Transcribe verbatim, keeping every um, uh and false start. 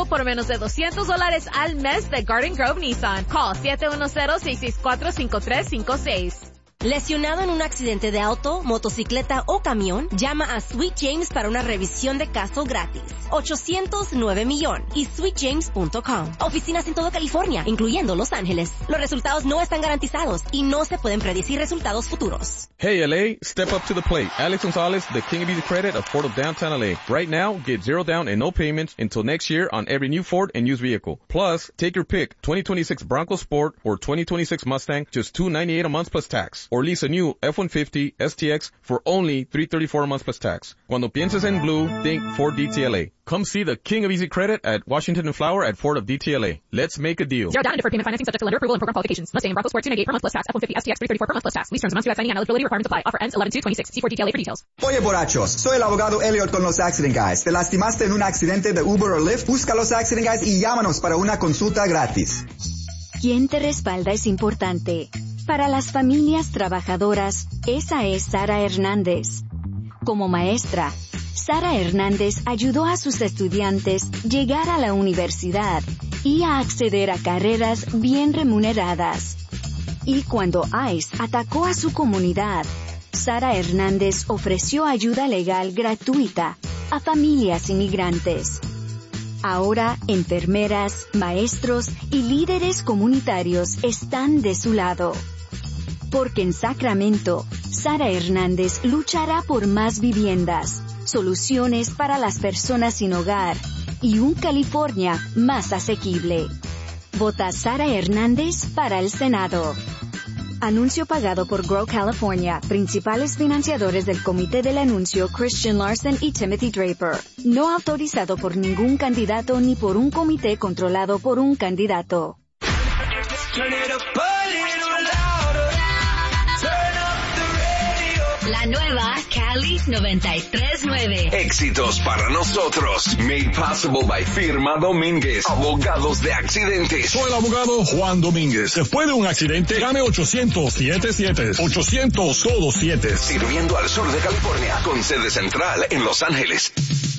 Chicago por menos de doscientos dólares al mes de Garden Grove Nissan. Call siete uno cero, seis seis cuatro, cinco tres cinco seis. ¿Lesionado en un accidente de auto, motocicleta o camión? Llama a Sweet James para una revisión de caso gratis. ochocientos nueve millón y sweet james punto com. Oficinas en toda California, incluyendo Los Ángeles. Los resultados no están garantizados y no se pueden predecir resultados futuros. Hey L A, step up to the plate. Alex Gonzalez, the King of Easy Credit of Ford of Downtown L A. Right now, get zero down and no payments until next year on every new Ford and used vehicle. Plus, take your pick, twenty twenty-six Bronco Sport or twenty twenty-six Mustang, just two ninety-eight a month plus tax. Or lease a new F one fifty S T X for only three thirty-four a month plus tax. Cuando pienses en blue, think Ford D T L A. Come see the King of Easy Credit at Washington and Flower at Ford of D T L A. Let's make a deal. Zero down and deferred payment financing subject to lender approval and program qualifications. Mustang and Bronco Sport two ninety-eight per month plus tax. F one fifty S T X three thirty-four per month plus tax. Lease terms and months, U S signing and eligibility requirements apply. Offer ends eleven two twenty-six. See for D T L A for details. Oye, borrachos, soy el abogado Elliot con los Accident Guys. ¿Te lastimaste en un accidente de Uber o Lyft? Busca los Accident Guys y llámanos para una consulta gratis. Quien te respalda es importante. Para las familias trabajadoras, esa es Sara Hernández. Como maestra, Sara Hernández ayudó a sus estudiantes llegar a la universidad y a acceder a carreras bien remuneradas. Y cuando ICE atacó a su comunidad, Sara Hernández ofreció ayuda legal gratuita a familias inmigrantes. Ahora, enfermeras, maestros y líderes comunitarios están de su lado. Porque en Sacramento, Sara Hernández luchará por más viviendas, soluciones para las personas sin hogar y un California más asequible. Vota Sara Hernández para el Senado. Anuncio pagado por Grow California, principales financiadores del comité del anuncio Christian Larson y Timothy Draper. No autorizado por ningún candidato ni por un comité controlado por un candidato. La nueva Cali noventa y tres nueve. Éxitos para nosotros. Made possible by Firma Domínguez. Abogados de accidentes. Soy el abogado Juan Domínguez. Después de un accidente, llame ochocientos siete siete. ochocientos todo siete. Sirviendo al sur de California. Con sede central en Los Ángeles.